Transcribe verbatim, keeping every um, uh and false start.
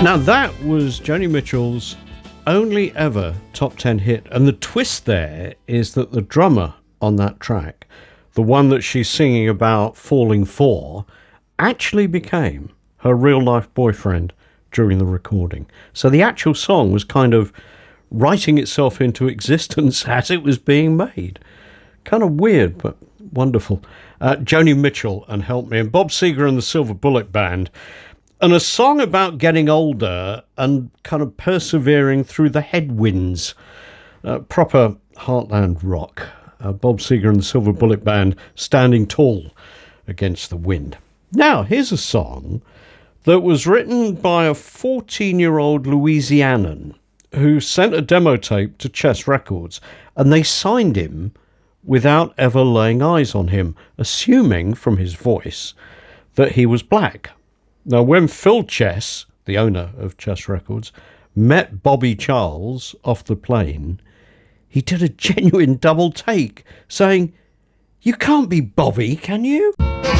Now that was Joni Mitchell's only ever top ten hit, and the twist there is that the drummer on that track, the one that she's singing about falling for, actually became her real-life boyfriend during the recording. So the actual song was kind of writing itself into existence as it was being made. Kind of weird, but wonderful. Uh, Joni Mitchell and Help Me, and Bob Seger and the Silver Bullet Band. And a song about getting older and kind of persevering through the headwinds. Uh, proper heartland rock. Uh, Bob Seger and the Silver Bullet Band standing tall against the wind. Now, here's a song that was written by a fourteen-year-old Louisianan who sent a demo tape to Chess Records, and they signed him without ever laying eyes on him, assuming from his voice that he was black. Now, when Phil Chess, the owner of Chess Records, met Bobby Charles off the plane, he did a genuine double take, saying, "You can't be Bobby, can you?"